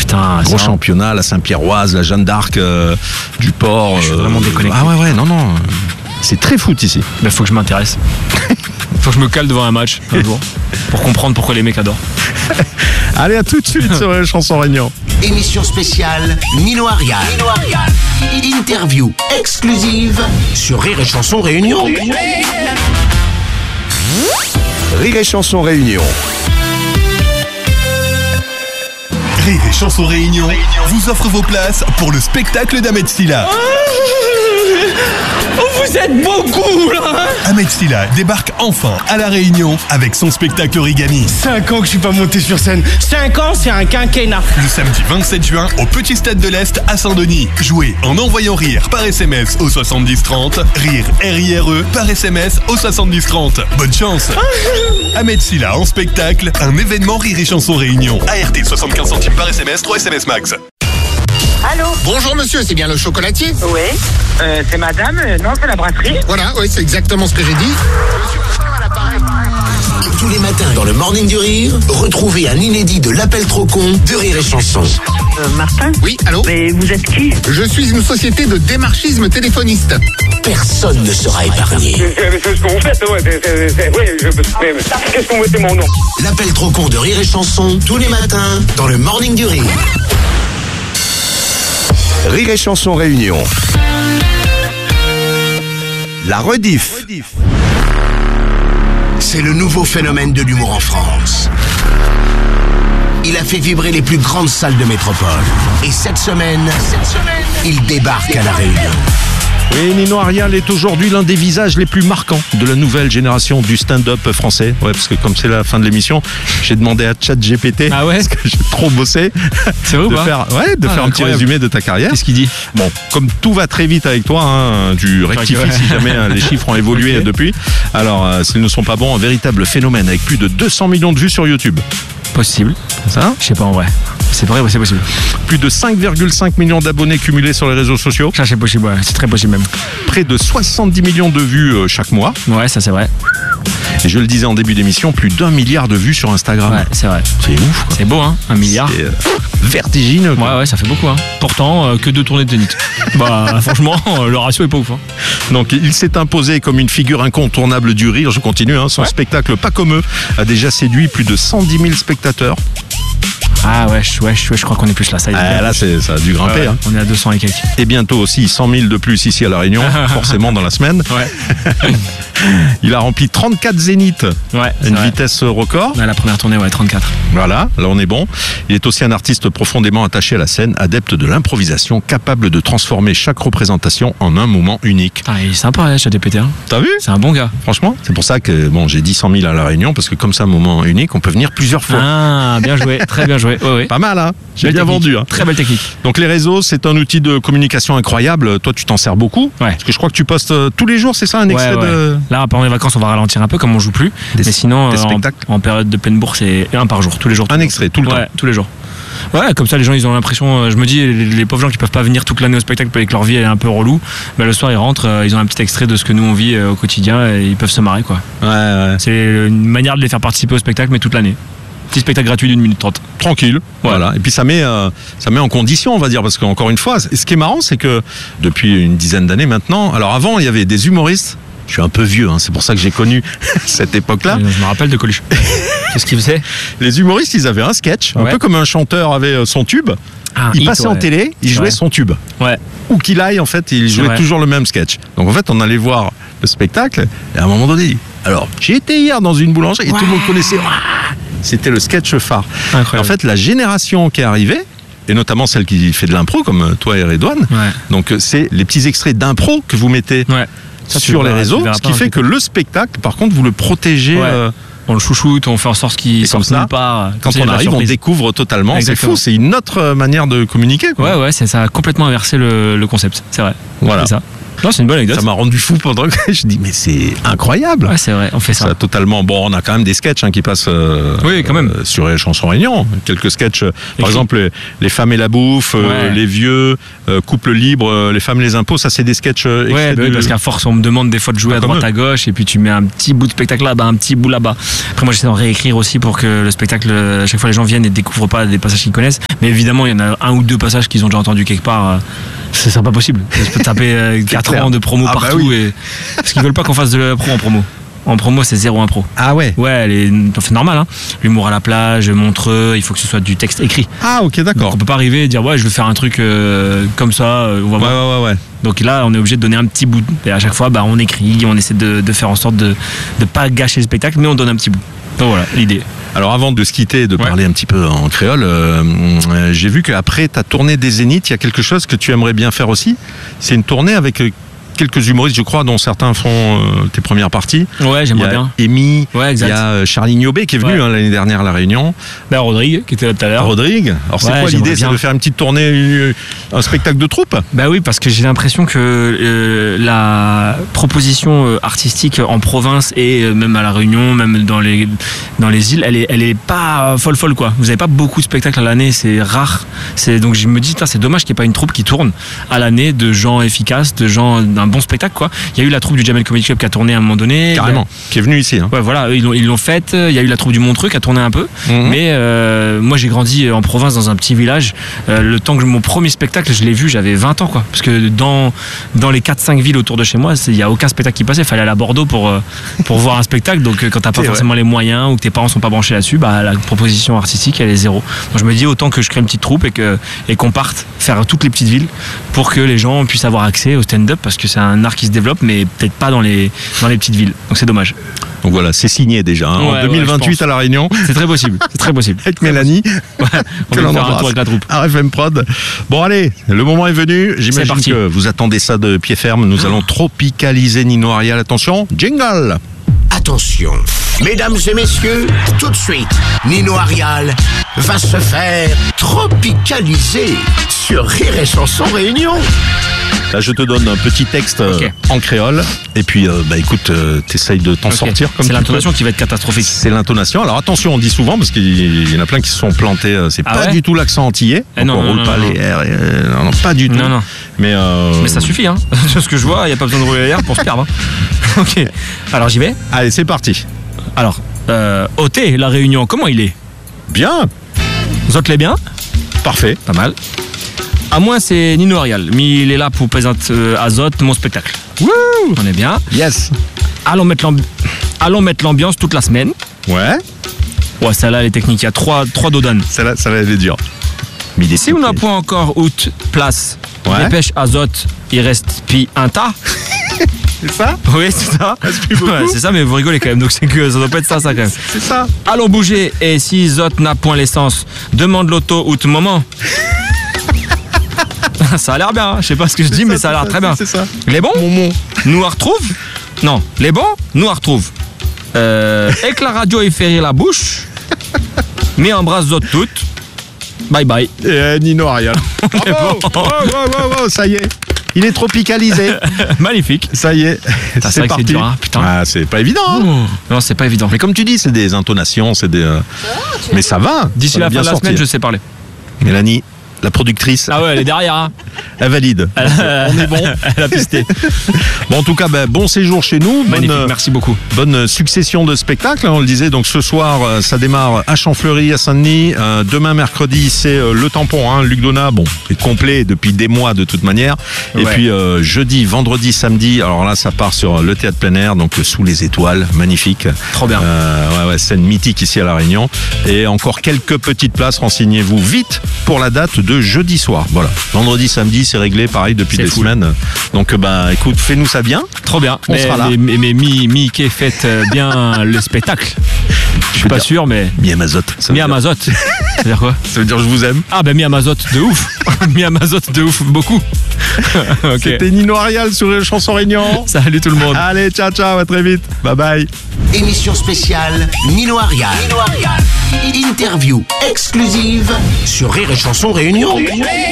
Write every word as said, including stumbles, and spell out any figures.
putain, gros ça... championnat, la Saint-Pierroise, la Jeanne d'Arc euh, du Port. Je suis vraiment déconnecté. Ah ouais, ouais, non, non. C'est très foot ici. Bah, faut que je m'intéresse. Faut que je me cale devant un match un jour pour comprendre pourquoi les mecs adorent. Allez, à tout de suite sur les chansons Réunion. Émission spéciale Nino Arial. Interview exclusive sur Rire et Chanson Réunion. Rire et Chanson Réunion. Rire et Chanson Réunion vous offre vos places pour le spectacle d'Ahmed Silla. Oh, vous êtes beaucoup là, hein? Ahmed Silla débarque enfin à La Réunion avec son spectacle Origami. Cinq ans que je suis pas monté sur scène. Cinq ans, c'est un quinquennat. Le samedi vingt-sept juin au Petit Stade de l'Est à Saint-Denis. Jouez en envoyant rire par S M S au soixante-dix trente. Rire R I R E par S M S au soixante-dix trente. Bonne chance. Ahmed Silla en spectacle, un événement Rire et Chanson Réunion. A R T soixante-quinze centimes par S M S, trois S M S max. Allô? Bonjour monsieur, c'est bien le chocolatier? Oui. Euh, c'est madame? Non, c'est la brasserie. Voilà, oui, c'est exactement ce que j'ai dit. Tous les matins dans le Morning du Rire, retrouvez un inédit de l'appel trop con de Rire et Chanson. Euh, Martin? Oui, allô? Mais vous êtes qui? Je suis une société de démarchisme téléphoniste. Personne ne sera épargné. C'est ce que vous faites, ouais. C'est, c'est, oui, je... Qu'est-ce qu'on mettait mon nom? L'appel trop con de Rire et Chanson, tous les matins dans le Morning du Rire. Rire et Chanson Réunion. La rediff. C'est le nouveau phénomène de l'humour en France. Il a fait vibrer les plus grandes salles de métropole. Et cette semaine, cette semaine, il débarque à La Réunion. Oui, Nino Arial est aujourd'hui l'un des visages les plus marquants de la nouvelle génération du stand-up français. Ouais, parce que comme c'est la fin de l'émission, j'ai demandé à ChatGPT, ah ouais parce que j'ai trop bossé, c'est vrai ou de pas faire, ouais, de ah, faire un petit résumé de ta carrière. Qu'est-ce qu'il dit? Bon, comme tout va très vite avec toi, hein, tu rectifies ouais. si jamais hein, les chiffres ont évolué okay. depuis. Alors, euh, s'ils ne sont pas bons, un véritable phénomène avec plus de deux cents millions de vues sur YouTube. Possible. Ça? Je sais pas en vrai. C'est vrai, ouais, c'est possible. Plus de cinq virgule cinq millions d'abonnés cumulés sur les réseaux sociaux. Ça, c'est possible, ouais. C'est très possible même. Près de soixante-dix millions de vues euh, chaque mois. Ouais, ça c'est vrai. Et je le disais en début d'émission, plus d'un milliard de vues sur Instagram. Ouais, c'est vrai. C'est ouf, quoi. C'est beau, hein, un milliard. C'est euh, vertigineux, quoi. Ouais, ouais, ça fait beaucoup, hein. Pourtant, euh, que deux tournées de Zénith. Bah, franchement, euh, le ratio est pas ouf, hein. Donc, il s'est imposé comme une figure incontournable du rire. Je continue, hein. Son ouais. spectacle Pas comme eux a déjà séduit plus de cent dix mille spectateurs. Ah ouais, ouais, ouais, je crois qu'on est plus là. Ça, ah, là, c'est, ça a dû grimper. Ouais, hein. On est à deux cents et quelques. Et bientôt aussi cent mille de plus ici à La Réunion, forcément dans la semaine. Ouais. Il a rempli trente-quatre zéniths. Ouais. Une vrai. vitesse record. Ouais, la première tournée, ouais, trente-quatre. Voilà, là on est bon. Il est aussi un artiste profondément attaché à la scène, adepte de l'improvisation, capable de transformer chaque représentation en un moment unique. Ah, il est sympa, hein, ChatGPT. Hein. T'as vu? C'est un bon gars. Franchement, c'est pour ça que bon, j'ai dit cent mille à La Réunion, parce que comme ça, un moment unique, on peut venir plusieurs fois. Ah, bien joué, très bien joué. Ouais, ouais. Pas mal, hein? J'ai bien technique. vendu. Hein. Très belle technique. Donc les réseaux, c'est un outil de communication incroyable. Toi, tu t'en sers beaucoup. Ouais. Parce que je crois que tu postes tous les jours, c'est ça, un extrait ouais, ouais. de... Là, pendant les vacances, on va ralentir un peu comme on joue plus. Des, mais sinon, des euh, spectacles. En, en période de pleine bourse, c'est un par jour, tous les jours. Tous un les extrait, jours. tout le ouais, temps. tous les jours. Ouais, comme ça, les gens, ils ont l'impression. Je me dis, les, les pauvres gens qui peuvent pas venir toute l'année au spectacle avec leur vie, elle est un peu relou. Bah, le soir, ils rentrent, ils ont un petit extrait de ce que nous on vit au quotidien et ils peuvent se marrer, quoi. Ouais, ouais. C'est une manière de les faire participer au spectacle, mais toute l'année. Petit spectacle gratuit d'une minute trente. Tranquille, ouais. Voilà. Et puis ça met, euh, ça met en condition, on va dire, parce qu'encore une fois, ce qui est marrant, c'est que depuis une dizaine d'années maintenant, alors avant, il y avait des humoristes. Je suis un peu vieux, hein, c'est pour ça que j'ai connu cette époque-là. Je me rappelle de Coluche. Qu'est-ce qu'il faisait? Les humoristes, ils avaient un sketch, un ouais. peu comme un chanteur avait son tube. Ah, il hit, passait ouais. en télé, il jouait ouais. son tube. Ouais. Où qu'il aille, en fait, il jouait toujours le même sketch. Donc en fait, on allait voir le spectacle, et à un moment donné, alors, j'ai été hier dans une boulangerie, et ouais. tout le monde connaissait. C'était le sketch phare. En fait, la génération qui est arrivée, et notamment celle qui fait de l'impro, comme toi et Redouane, ouais. donc c'est les petits extraits d'impro que vous mettez ouais. Ça, sur les réseaux, ce qui fait que le spectacle, par contre, vous le protégez. Ouais. Euh, on le chouchoute, on fait en sorte qu'il sorte nulle part. Quand on arrive, on découvre totalement. Exactement. C'est fou, c'est une autre manière de communiquer, quoi. Ouais, ouais, c'est, ça a complètement inversé le, le concept, c'est vrai. Voilà. C'est ça. Non, c'est une bonne anecdote. Ça m'a rendu fou pendant que je dis mais c'est incroyable. Ouais, c'est vrai, on fait ça. ça totalement. Bon, on a quand même des sketchs hein, qui passent. Euh, oui, quand même. Euh, sur les chansons Réunion, quelques sketchs. Par Écrit. exemple, les, les femmes et la bouffe, ouais. euh, les vieux, euh, couple libre, euh, les femmes et les impôts. Ça, c'est des sketchs. Euh, ouais, bah de... oui, parce qu'à force, on me demande des fois de jouer à droite, à gauche, et puis tu mets un petit bout de spectacle là, bah, un petit bout là-bas. Après moi j'essaie d'en réécrire aussi pour que le spectacle, à chaque fois les gens viennent et découvrent pas des passages qu'ils connaissent. Mais évidemment il y en a un ou deux passages qu'ils ont déjà entendu quelque part. C'est, c'est pas possible. Je peux taper quatre ans de promo ah partout bah oui. et... parce qu'ils veulent pas qu'on fasse de la pro en promo. En promo, c'est zéro impro. Ah ouais. Ouais, elle est enfin, normal. Hein. L'humour à la plage, Montreux, il faut que ce soit du texte écrit. Ah ok, d'accord. Donc, on peut pas arriver et dire ouais, je veux faire un truc euh, comme ça. Euh, on va ouais, voir. ouais, ouais, ouais. Donc là, on est obligé de donner un petit bout. Et à chaque fois, bah, on écrit, on essaie de, de faire en sorte de ne pas gâcher le spectacle, mais on donne un petit bout. Donc voilà, l'idée. Alors avant de se quitter et de ouais. parler un petit peu en créole, euh, euh, j'ai vu qu'après ta tournée des Zéniths, il y a quelque chose que tu aimerais bien faire aussi. C'est une tournée avec... Euh, quelques humoristes, je crois, dont certains font euh, tes premières parties. Ouais, j'aimerais bien. Amy, ouais, exact. Il y a euh, Charlie Niobé qui est venu ouais. hein, l'année dernière à La Réunion. Ben, Rodrigue, qui était là tout à l'heure. Rodrigue. Alors c'est ouais, quoi l'idée? C'est de faire une petite tournée, une, un spectacle de troupe? Bah oui, parce que j'ai l'impression que euh, la proposition euh, artistique en province et euh, même à La Réunion, même dans les, dans les îles, elle est, elle est pas folle folle quoi. Vous avez pas beaucoup de spectacles à l'année, c'est rare. C'est, donc je me dis, c'est dommage qu'il n'y ait pas une troupe qui tourne à l'année de gens efficaces, de gens d'un bon spectacle quoi. Il y a eu la troupe du Jamel Comedy Club qui a tourné à un moment donné. Carrément. A... Qui est venu ici. Hein. Ouais, voilà, ils l'ont, ils l'ont faite. Il y a eu la troupe du Montreux qui a tourné un peu. Mm-hmm. Mais euh, moi j'ai grandi en province dans un petit village. Euh, le temps que mon premier spectacle, je l'ai vu, j'avais vingt ans quoi. Parce que dans, dans les quatre cinq villes autour de chez moi, il n'y a aucun spectacle qui passait. Il fallait aller à Bordeaux pour, pour voir un spectacle. Donc quand t'as pas forcément ouais. les moyens ou que tes parents sont pas branchés là-dessus, bah, la proposition artistique elle est zéro. Donc je me dis autant que je crée une petite troupe et, que, et qu'on parte faire toutes les petites villes pour que les gens puissent avoir accès au stand-up parce que c'est un art qui se développe mais peut-être pas dans les, dans les petites villes. Donc c'est dommage. Donc voilà, c'est signé déjà. Hein. Ouais, en deux mille vingt-huit ouais, à La Réunion. C'est très possible. C'est très possible. Avec Mélanie. Ouais, on va faire un tour avec la troupe. R F M Prod. Bon allez, le moment est venu. J'imagine que vous attendez ça de pied ferme. Nous allons tropicaliser Nino Arial. Attention, jingle. Attention, mesdames et messieurs, tout de suite, Nino Arial va se faire tropicaliser sur Rire et Chanson Réunion. Là, je te donne un petit texte okay. euh, en créole. Et puis, euh, bah écoute, euh, t'essayes de t'en okay. sortir. Comme c'est l'intonation peux. Qui va être catastrophique. C'est l'intonation. Alors attention, on dit souvent, parce qu'il y en a plein qui se sont plantés. Euh, c'est ah pas ouais du tout l'accent antillais. Eh non, on non, roule non, pas non. les R. Euh, non, non, pas du tout. Non, non. Mais, euh... Mais ça suffit, hein. C'est ce que je vois, il n'y a pas besoin de rouler les R pour se perdre. Hein. Ok. Alors j'y vais. Allez, c'est parti. Alors, euh, O T, La Réunion, comment il est? Bien. Vous autres les bien? Parfait. Pas mal. À moi, c'est Nino Arial, mais il est là pour présenter euh, Azote, mon spectacle. Wouh! On est bien. Yes. Allons mettre, l'ambi- Allons mettre l'ambiance toute la semaine. Ouais. Ouais, celle-là, les techniques, il y a trois, trois dodanes. Celle-là, ça va être dur. Mais si on n'a pas encore out place, ouais. Dépêche Azote, il reste puis un tas. C'est ça? Oui, c'est ça. Ouais, c'est ça, mais vous rigolez quand même, donc c'est que ça doit pas être ça, ça quand même. C'est ça. Allons bouger, et si Zot n'a point l'essence, demande l'auto ou tout moment. Ça a l'air bien, hein. Je sais pas ce que je c'est dis, ça, mais ça a l'air ça, très bien. C'est ça. Les bons, Momon. Nous la retrouve. Non, les bons, nous la retrouve. Euh, et que la radio ait fait rire la bouche, mais embrasse Zot toutes. Bye bye. Et euh, Nino Arial. Bravo. Bon. Oh, oh, oh, oh, ça y est. Il est tropicalisé. Magnifique. Ça y est. Ça, c'est, c'est parti. C'est dur, hein, putain. Ah, c'est pas évident. Hein. Oh. Non, c'est pas évident. Mais comme tu dis, c'est des intonations, c'est des. Euh... Oh, mais ça va. D'ici ça la fin de la sortir. semaine, je sais parler. Mélanie, la productrice. Ah ouais, elle est derrière. Hein. Elle valide. Elle, on est bon. Elle a pisté. Bon, en tout cas, ben, bon séjour chez nous. Magnifique, bonne, merci beaucoup. Bonne succession de spectacles. On le disait, donc ce soir, ça démarre à Champfleury, à Saint-Denis. Euh, demain, mercredi, c'est euh, le tampon. Hein, Luc Donat, bon, est complet depuis des mois de toute manière. Et ouais. puis euh, jeudi, vendredi, samedi. Alors là, ça part sur le théâtre plein air, donc sous les étoiles, magnifique. Trop bien. Euh, ouais, ouais, scène mythique ici à La Réunion. Et encore quelques petites places. Renseignez-vous vite pour la date de jeudi soir. Voilà. Vendredi, samedi, c'est réglé, pareil, depuis c'est des cool. semaines. Donc, bah, écoute, fais-nous ça bien. Trop bien. On mais, sera là. Mais, mais mi, mi, qui faites bien le spectacle. Je suis pas dire, sûr, mais. Mi Amazote. Mi Amazote. Ça veut dire quoi? Ça veut dire je vous aime. Ah, ben mi Amazote de ouf. Mi Amazote de ouf, beaucoup. Okay. C'était Nino Arial sur les chansons Réunion. Salut tout le monde. Allez, ciao, ciao, à très vite. Bye bye. Émission spéciale Nino Arial. Nino Arial. Interview exclusive sur Rire et Chanson Réunion.